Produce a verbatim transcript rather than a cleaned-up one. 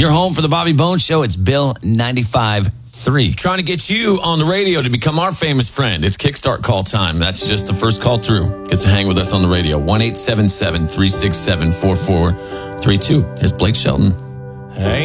You're home for the Bobby Bones Show. It's Bill ninety-five point three. Trying to get you on the radio to become our famous friend. It's Kickstart call time. That's just the first call through. Get to hang with us on the radio. one eight seven seven, three six seven, four four three two. Here's Blake Shelton. Hey.